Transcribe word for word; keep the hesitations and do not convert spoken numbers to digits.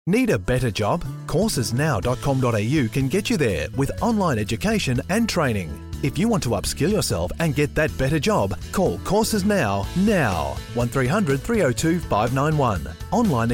Need a better job? courses now dot com dot a u can get you there with online education and training. If you want to upskill yourself and get that better job, call Courses Now now. one three hundred three oh two five nine one. Online